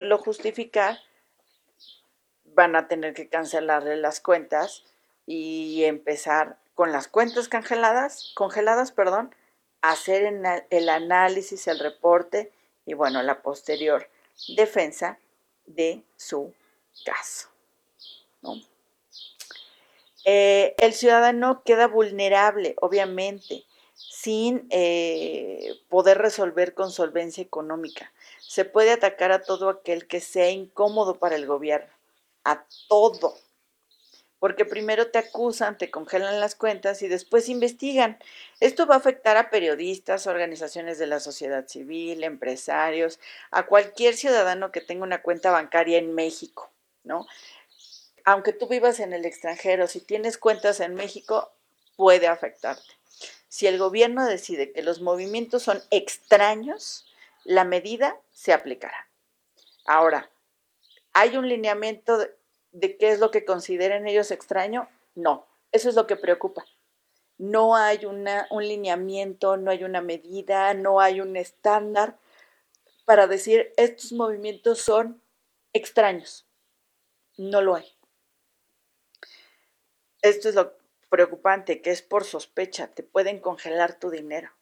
poderlo justificar, van a tener que cancelarle las cuentas y empezar con las cuentas congeladas, perdón, hacer el análisis, el reporte y bueno, la posterior defensa de su caso, ¿no? El ciudadano queda vulnerable, obviamente, sin poder resolver con solvencia económica. Se puede atacar a todo aquel que sea incómodo para el gobierno, a todo, porque primero te acusan, te congelan las cuentas y después investigan. Esto va a afectar a periodistas, organizaciones de la sociedad civil, empresarios, a cualquier ciudadano que tenga una cuenta bancaria en México, ¿no? Aunque tú vivas en el extranjero, si tienes cuentas en México, puede afectarte. Si el gobierno decide que los movimientos son extraños, la medida se aplicará. Ahora, ¿hay un lineamiento de qué es lo que consideren ellos extraño? No, eso es lo que preocupa. No hay un lineamiento, no hay una medida, no hay un estándar para decir estos movimientos son extraños. No lo hay. Esto es lo preocupante, que es por sospecha, te pueden congelar tu dinero.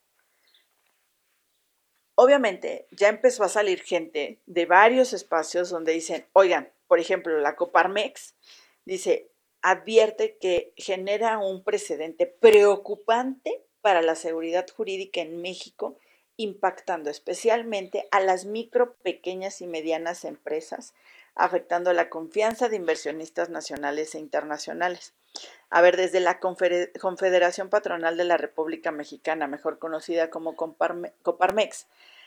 Obviamente, ya empezó a salir gente de varios espacios donde dicen, oigan, por ejemplo, la Coparmex dice, advierte que genera un precedente preocupante para la seguridad jurídica en México, impactando especialmente a las micro, pequeñas y medianas empresas, afectando la confianza de inversionistas nacionales e internacionales. A ver, desde la Confederación Patronal de la República Mexicana, mejor conocida como Coparmex,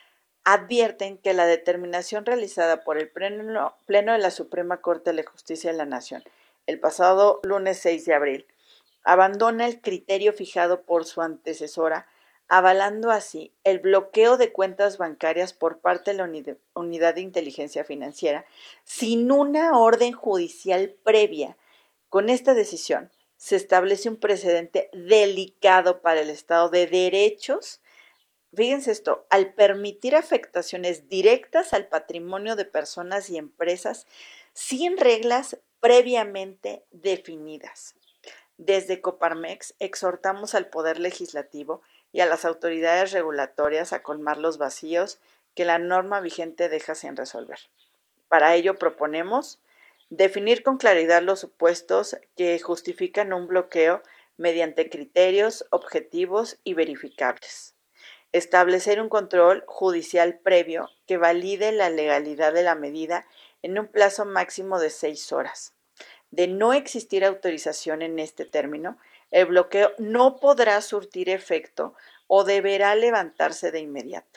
advierten que la determinación realizada por el Pleno de la Suprema Corte de Justicia de la Nación el pasado lunes 6 de abril abandona el criterio fijado por su antecesora, avalando así el bloqueo de cuentas bancarias por parte de la Unidad de Inteligencia Financiera sin una orden judicial previa. Con esta decisión se establece un precedente delicado para el Estado de Derechos. Fíjense esto, al permitir afectaciones directas al patrimonio de personas y empresas sin reglas previamente definidas. Desde Coparmex exhortamos al Poder Legislativo y a las autoridades regulatorias a colmar los vacíos que la norma vigente deja sin resolver. Para ello proponemos definir con claridad los supuestos que justifican un bloqueo mediante criterios objetivos y verificables. Establecer un control judicial previo que valide la legalidad de la medida en un plazo máximo de 6 horas. De no existir autorización en este término, el bloqueo no podrá surtir efecto o deberá levantarse de inmediato.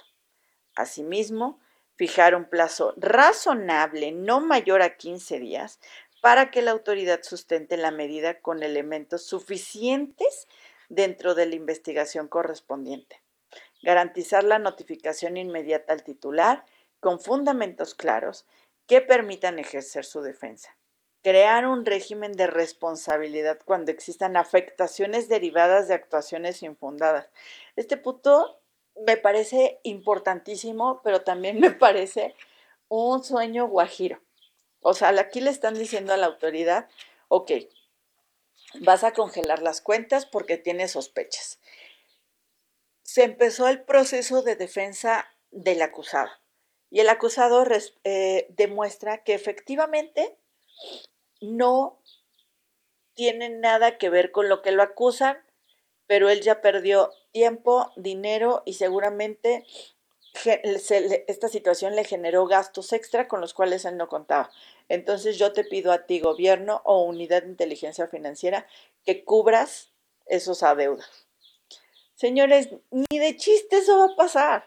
Asimismo, fijar un plazo razonable no mayor a 15 días para que la autoridad sustente la medida con elementos suficientes dentro de la investigación correspondiente. Garantizar la notificación inmediata al titular con fundamentos claros que permitan ejercer su defensa. Crear un régimen de responsabilidad cuando existan afectaciones derivadas de actuaciones infundadas. Este punto me parece importantísimo, pero también me parece un sueño guajiro. O sea, aquí le están diciendo a la autoridad, ok, vas a congelar las cuentas porque tienes sospechas. Se empezó el proceso de defensa del acusado y el acusado demuestra que efectivamente no tiene nada que ver con lo que lo acusan, pero él ya perdió tiempo, dinero y seguramente esta situación le generó gastos extra con los cuales él no contaba. Entonces yo te pido a ti, gobierno o unidad de inteligencia financiera, que cubras esos adeudos. Señores, ni de chiste eso va a pasar.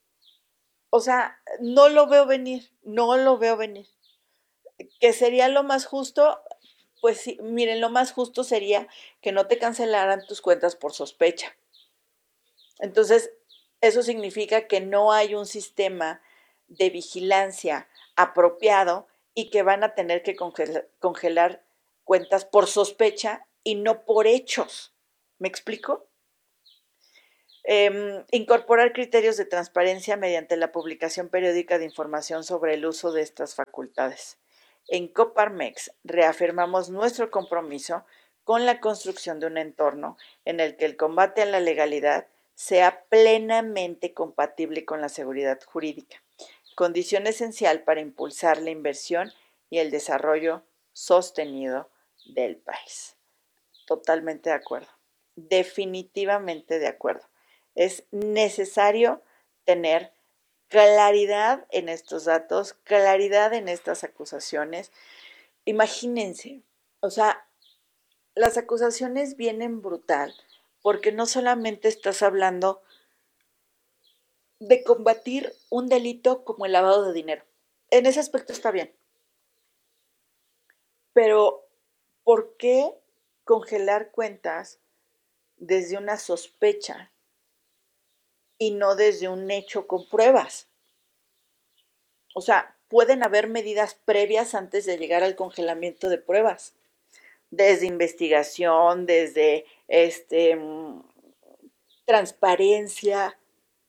O sea, no lo veo venir, no lo veo venir. ¿Que sería lo más justo? Pues sí, miren, lo más justo sería que no te cancelaran tus cuentas por sospecha. Entonces, eso significa que no hay un sistema de vigilancia apropiado y que van a tener que congelar cuentas por sospecha y no por hechos. ¿Me explico? Incorporar criterios de transparencia mediante la publicación periódica de información sobre el uso de estas facultades. En Coparmex reafirmamos nuestro compromiso con la construcción de un entorno en el que el combate a la legalidad sea plenamente compatible con la seguridad jurídica, condición esencial para impulsar la inversión y el desarrollo sostenido del país. Totalmente de acuerdo, definitivamente de acuerdo. Es necesario tener claridad en estos datos, claridad en estas acusaciones. Imagínense, o sea, las acusaciones vienen brutal porque no solamente estás hablando de combatir un delito como el lavado de dinero. En ese aspecto está bien. Pero, ¿por qué congelar cuentas desde una sospecha y no desde un hecho con pruebas? O sea, pueden haber medidas previas antes de llegar al congelamiento de pruebas, desde investigación, desde transparencia.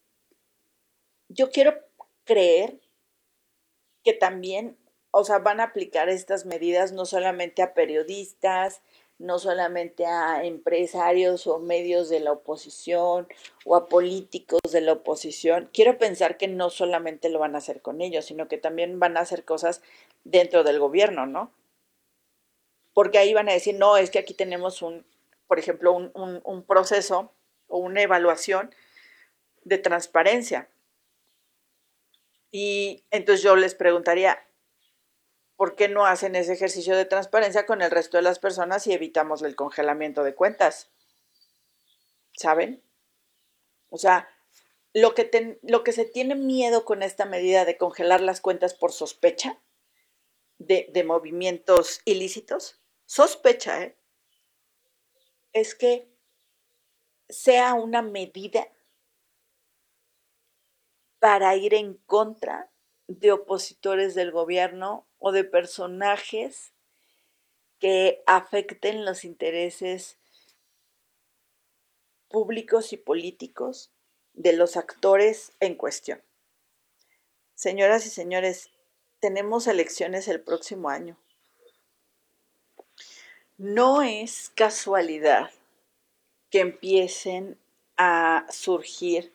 Yo quiero creer que también, o sea, van a aplicar estas medidas no solamente a periodistas, no solamente a empresarios o medios de la oposición o a políticos de la oposición. Quiero pensar que no solamente lo van a hacer con ellos, sino que también van a hacer cosas dentro del gobierno, ¿no? Porque ahí van a decir, no, es que aquí tenemos por ejemplo, un proceso o una evaluación de transparencia. Y entonces yo les preguntaría, ¿por qué no hacen ese ejercicio de transparencia con el resto de las personas y evitamos el congelamiento de cuentas? ¿Saben? O sea, lo que se tiene miedo con esta medida de congelar las cuentas por sospecha de movimientos ilícitos, sospecha, es que sea una medida para ir en contra de opositores del gobierno o de personajes que afecten los intereses públicos y políticos de los actores en cuestión. Señoras y señores, tenemos elecciones el próximo año. No es casualidad que empiecen a surgir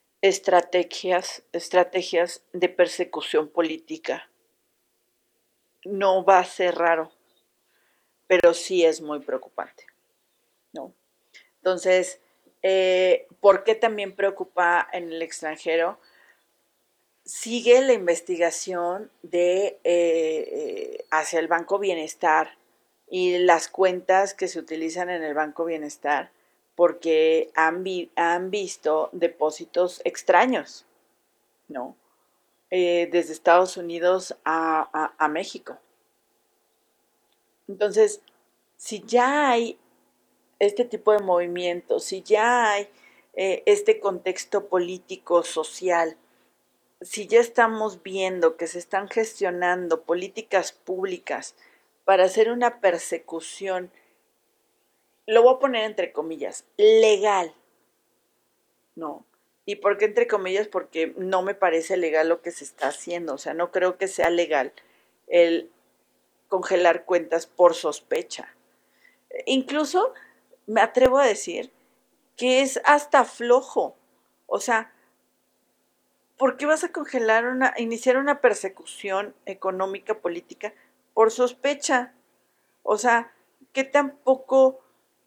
estrategias de persecución política. No va a ser raro, pero sí es muy preocupante, ¿no? Entonces, ¿por qué también preocupa en el extranjero? Sigue la investigación de hacia el Banco Bienestar y las cuentas que se utilizan en el Banco Bienestar porque han visto depósitos extraños, ¿no? Desde Estados Unidos a México. Entonces, si ya hay este tipo de movimientos, si ya hay este contexto político, social, si ya estamos viendo que se están gestionando políticas públicas para hacer una persecución, lo voy a poner entre comillas, legal, ¿no? ¿Y por qué entre comillas? Porque no me parece legal lo que se está haciendo, o sea, no creo que sea legal el congelar cuentas por sospecha. Incluso me atrevo a decir que es hasta flojo, o sea, ¿por qué vas a iniciar una persecución económica, política por sospecha? O sea, ¿qué tan poco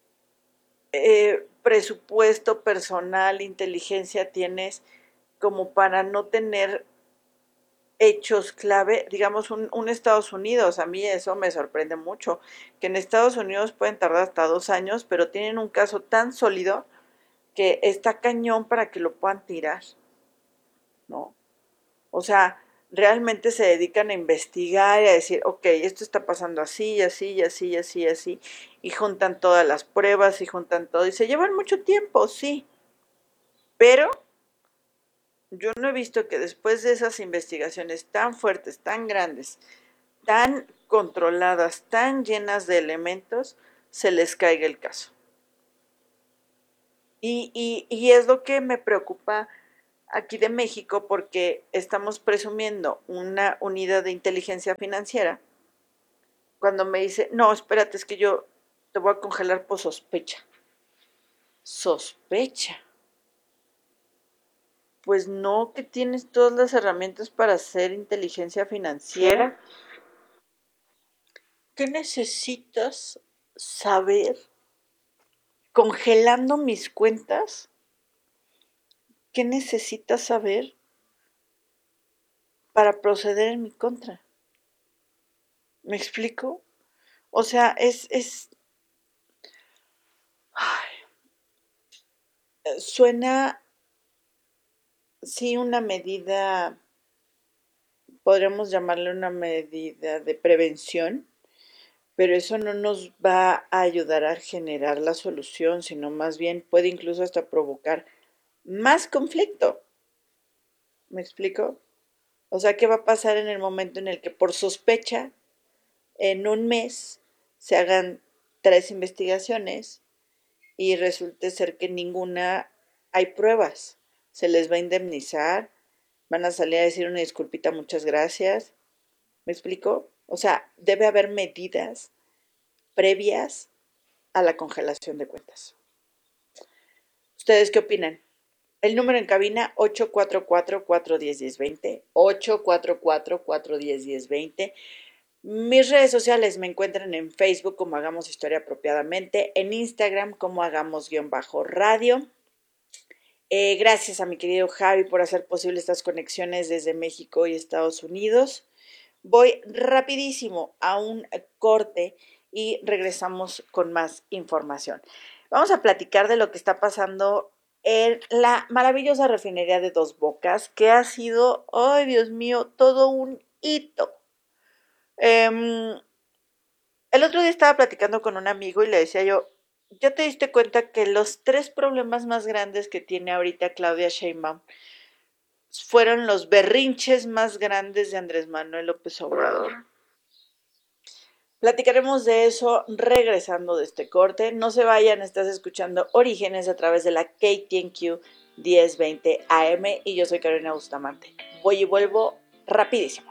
presupuesto personal, inteligencia tienes como para no tener hechos clave? Digamos, un Estados Unidos, a mí eso me sorprende mucho, que en Estados Unidos pueden tardar hasta 2 años, pero tienen un caso tan sólido que está cañón para que lo puedan tirar, ¿no? O sea, realmente se dedican a investigar y a decir, ok, esto está pasando así, y así, y así, y así, y así, y juntan todas las pruebas y juntan todo, y se llevan mucho tiempo, sí, pero yo no he visto que después de esas investigaciones tan fuertes, tan grandes, tan controladas, tan llenas de elementos, se les caiga el caso. Y es lo que me preocupa aquí de México porque estamos presumiendo una unidad de inteligencia financiera cuando me dice, no, espérate, es que yo te voy a congelar por sospecha. Sospecha. Pues no, que tienes todas las herramientas para hacer inteligencia financiera. ¿Qué necesitas saber congelando mis cuentas? ¿Qué necesitas saber para proceder en mi contra? ¿Me explico? O sea, suena, sí, una medida, podríamos llamarle una medida de prevención, pero eso no nos va a ayudar a generar la solución, sino más bien puede incluso hasta provocar más conflicto. ¿Me explico? O sea, ¿qué va a pasar en el momento en el que por sospecha, en un mes, se hagan 3 investigaciones y resulte ser que ninguna hay pruebas? Se les va a indemnizar, van a salir a decir una disculpita, muchas gracias. ¿Me explico? O sea, debe haber medidas previas a la congelación de cuentas. ¿Ustedes qué opinan? El número en cabina 844-410-1020, 844-410-1020. Mis redes sociales me encuentran en Facebook como Hagamos Historia Apropiadamente, en Instagram como Hagamos-radio. Gracias a mi querido Javi por hacer posible estas conexiones desde México y Estados Unidos. Voy rapidísimo a un corte y regresamos con más información. Vamos a platicar de lo que está pasando en la maravillosa refinería de Dos Bocas, que ha sido, ay Dios mío, todo un hito. El otro día estaba platicando con un amigo y le decía yo, ¿ya te diste cuenta que los 3 problemas más grandes que tiene ahorita Claudia Sheinbaum fueron los berrinches más grandes de Andrés Manuel López Obrador? Platicaremos de eso regresando de este corte. No se vayan, estás escuchando Orígenes a través de la KTNQ 1020 AM y yo soy Carolina Bustamante. Voy y vuelvo rapidísimo.